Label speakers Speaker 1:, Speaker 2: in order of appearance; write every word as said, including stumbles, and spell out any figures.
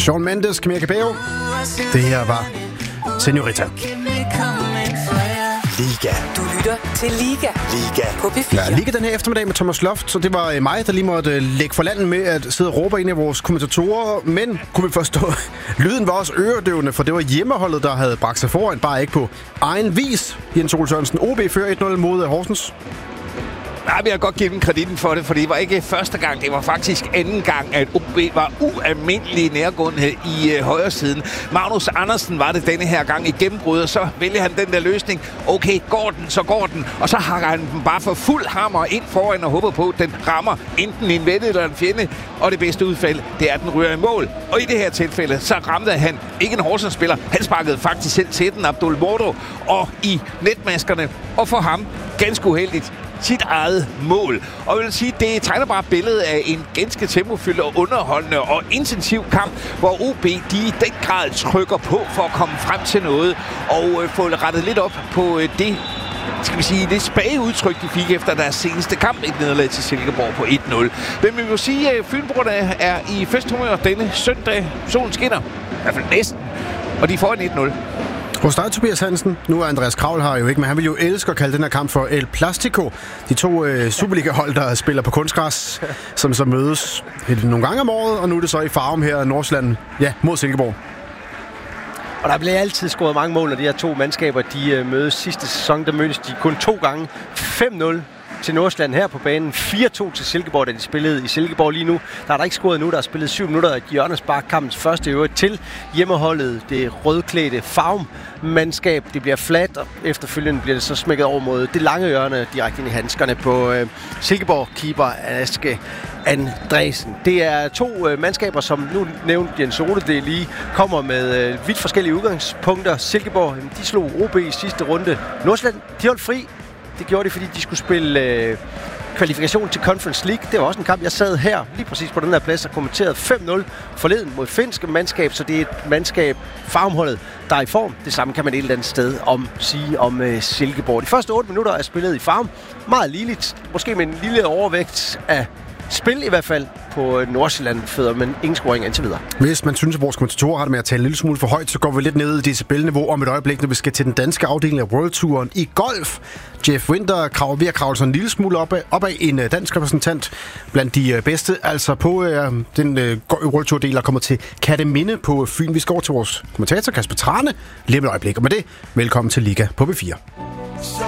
Speaker 1: Shawn Mendes, Camilla Cabello. Det her var Senorita.
Speaker 2: Liga.
Speaker 3: Du lytter til Liga.
Speaker 2: Liga.
Speaker 3: På P fire.
Speaker 1: Ja, Liga den her eftermiddag med Thomas Loft, så det var mig, der lige måtte lægge for landet med at sidde og råbe ind af vores kommentatorer. Men kunne vi forstå, lyden var også øredøvende, for det var hjemmeholdet, der havde bragt sig foran, bare ikke på egen vis. Jens Ole Sørensen, O B fører et nul mod Horsens.
Speaker 4: Nej, vi har godt givet dem kreditten for det, for det var ikke første gang. Det var faktisk anden gang, at O B var ualmindelig nærgående i øh, højre siden. Magnus Andersen var det denne her gang i gennembrud, og så vælger han den der løsning. Okay, går den, så går den. Og så hakker han den bare for fuld hammer ind foran og håber på, at den rammer enten en ven eller en fjende. Og det bedste udfald, det er, at den ryger i mål. Og i det her tilfælde, så ramte han ikke en Horsens-spiller. Han sparkede faktisk selv til den, Abdul Mordo, og i netmaskerne. Og for ham, ganske uheldigt, sit eget mål. Og jeg vil sige, det tegner bare billedet af en ganske tempofyldt og underholdende og intensiv kamp, hvor O B de i den grad trykker på for at komme frem til noget og øh, få rettet lidt op på øh, det, skal vi sige, det spage udtryk, de fik efter deres seneste kamp, et nederlag til Silkeborg på et nul. Men vi vil sige, at Fynboerne er i festhumør denne søndag. Solen skinner, i hvert fald næsten, og de får en et nul.
Speaker 1: Hos dig, Tobias Hansen. Nu er Andreas Kravl her jo ikke, men han vil jo elske at kalde den her kamp for El Plastico. De to øh, Superliga-hold, der spiller på kunstgræs, som så mødes nogle gange om året, og nu er det så i Farum her i Nordsjælland, ja, mod Silkeborg.
Speaker 5: Og der bliver altid scoret mange mål, når de her to mandskaber, de øh, mødes. Sidste sæson, der mødtes de kun to gange. fem nul til Nordsjælland her på banen. fire to til Silkeborg, da de spillede i Silkeborg lige nu. Der er der ikke scoret nu, der er spillet syv minutter af hjørnespark, kampens første øvrigt til hjemmeholdet. Det rødklædte Farum-mandskab. Det bliver fladt, og efterfølgende bliver det så smækket over mod det lange hjørne direkte ind i handskerne på øh, Silkeborg-keeper Aske Andresen. Det er to øh, mandskaber, som nu nævnte Jens Ole, det lige kommer med øh, vidt forskellige udgangspunkter. Silkeborg, de slog O B i sidste runde. Nordsjælland, de holdt fri. Det gjorde de, fordi de skulle spille øh, kvalifikation til Conference League. Det var også en kamp, jeg sad her, lige præcis på den her plads, og kommenterede fem nul forleden mod finske mandskab, så det er et mandskab, Farumholdet, der er i form. Det samme kan man et eller andet sted om sige om øh, Silkeborg. De første otte minutter er spillet i Farum. Meget ligeligt, måske med en lille overvægt af spil i hvert fald på Nordsjælland fødder, men ingen scoring indtil videre.
Speaker 1: Hvis man synes, at vores kommentatorer har det med at tale en lille smule for højt, så går vi lidt ned i decibelniveau om et øjeblik, når vi skal til den danske afdeling af World Touren i golf. Jeff Winter kraver ved at kravle sig en lille smule op af, op af en dansk repræsentant blandt de bedste. Altså på øh, den øh, World Tour-del, der kommer til Kerteminde på Fyn. Vi skal over til vores kommentator Kasper Trane lige om et øjeblik. Og med det, velkommen til Liga på P fire.